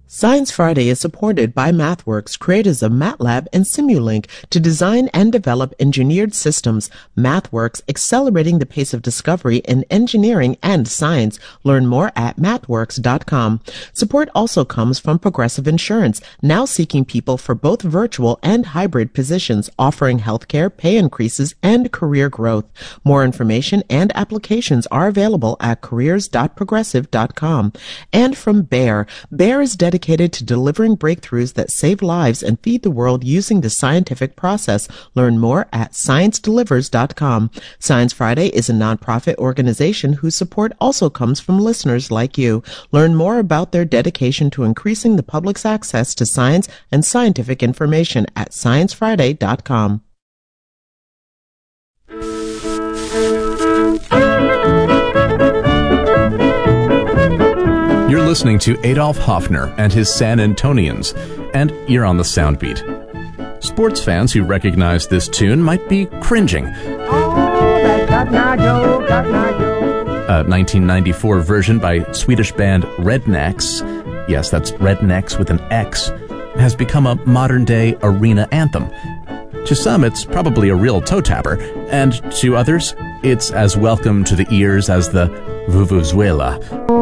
Science Friday is supported by MathWorks, creators of MATLAB and Simulink, to design and develop engineered systems. MathWorks, accelerating the pace of discovery in engineering and science. Learn more at mathworks.com. Support also comes from Progressive Insurance, now seeking people for both virtual and hybrid positions, offering healthcare, pay increases, and career growth. More information and applications are available at careers.progressive.com. And from Bayer. Bayer is dedicated to delivering breakthroughs that save lives and feed the world using the scientific process. Learn more at ScienceDelivers.com. Science Friday is a nonprofit organization whose support also comes from listeners like you. Learn more about their dedication to increasing the public's access to science and scientific information at ScienceFriday.com. You're listening to Adolf Hoffner and his San Antonians, and you're on the Soundbeat. Sports fans who recognize this tune might be cringing. A 1994 version by Swedish band Rednecks, yes, that's Rednecks with an X, has become a modern-day arena anthem. To some, it's probably a real toe tapper, and to others, it's as welcome to the ears as the Vuvuzela.